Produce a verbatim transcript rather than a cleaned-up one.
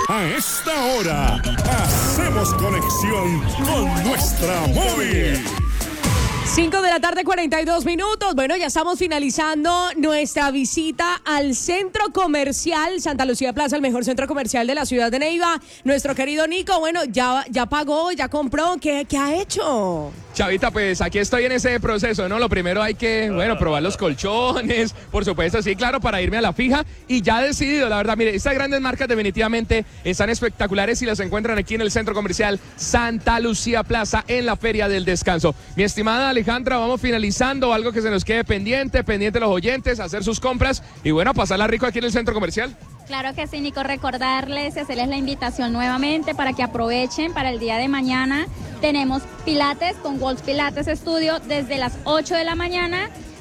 A esta hora, hacemos conexión con nuestra móvil. cinco de la tarde, cuarenta y dos minutos. Bueno, ya estamos finalizando nuestra visita al centro comercial Santa Lucía Plaza, el mejor centro comercial de la ciudad de Neiva. Nuestro querido Nico, bueno, ya, ya pagó, ya compró. ¿Qué, qué ha hecho? Chavita, pues aquí estoy en ese proceso, ¿no? Lo primero hay que, bueno, probar los colchones, por supuesto, sí, claro, para irme a la fija. Y ya he decidido, la verdad, mire, estas grandes marcas definitivamente están espectaculares y las encuentran aquí en el centro comercial Santa Lucía Plaza, en la Feria del Descanso. Mi estimada Alejandra, vamos finalizando, algo que se nos quede pendiente, pendiente los oyentes, hacer sus compras y bueno, pasarla rico aquí en el centro comercial. Claro que sí, Nico, recordarles y hacerles la invitación nuevamente para que aprovechen para el día de mañana. Tenemos Pilates con Wolf Pilates Studio desde las ocho de la mañana